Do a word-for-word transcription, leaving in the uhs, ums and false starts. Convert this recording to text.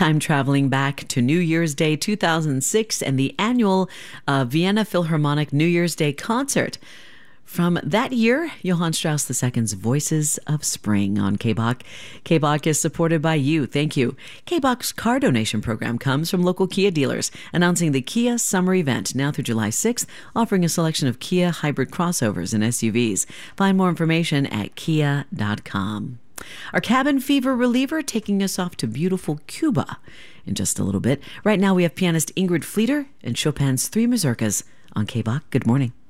Time traveling back to New Year's Day two thousand six and the annual uh, Vienna Philharmonic New Year's Day concert. From that year, Johann Strauss the Second's Voices of Spring on K B O C. K B O C is supported by you. Thank you. K B O C's car donation program comes from local Kia dealers, announcing the Kia Summer Event now through July sixth, offering a selection of Kia hybrid crossovers and S U Vs. Find more information at kia dot com. Our cabin fever reliever taking us off to beautiful Cuba in just a little bit. Right now we have pianist Ingrid Fleeter and Chopin's Three Mazurkas on K B O C. Good morning.